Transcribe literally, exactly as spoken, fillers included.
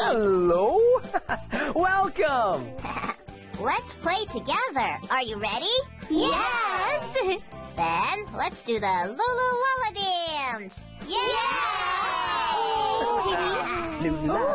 Hello. Welcome. Let's play together. Are you ready? Yes! Then let's do the Lulu Lala dance. Yay! Lula.